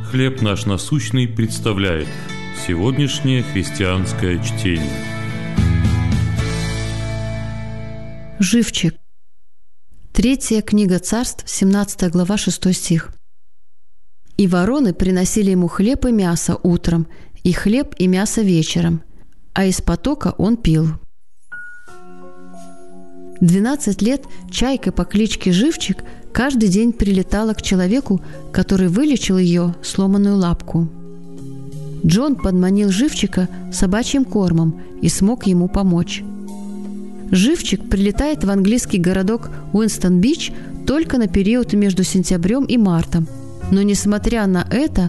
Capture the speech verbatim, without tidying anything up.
«Хлеб наш насущный» представляет сегодняшнее христианское чтение. Живчик. Третья книга Царств, семнадцатая глава, шестой стих. «И вороны приносили ему хлеб и мясо утром, и хлеб и мясо вечером, а из потока он пил». Двенадцать лет чайка по кличке Живчик каждый день прилетала к человеку, который вылечил ее сломанную лапку. Джон подманил Живчика собачьим кормом и смог ему помочь. Живчик прилетает в английский городок Уинстон-Бич только на период между сентябрем и мартом, но, несмотря на это,